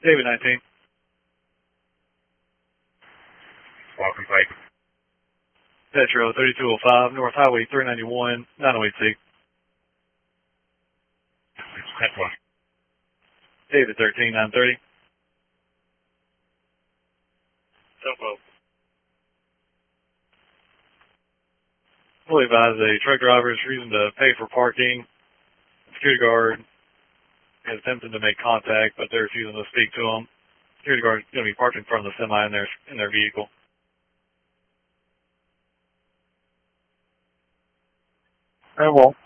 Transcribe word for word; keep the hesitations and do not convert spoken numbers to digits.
David nineteen. Welcome, Pike. Petro thirty-two oh five, North Highway three ninety-one, nine oh eight C. ten one. David thirteen, nine thirty. Topo. Fully advised a truck driver is refusing to pay for parking. Security guard is attempting to make contact, but they're refusing to speak to him. Security guard is going to be parked in front of the semi in their, in their vehicle. Very well.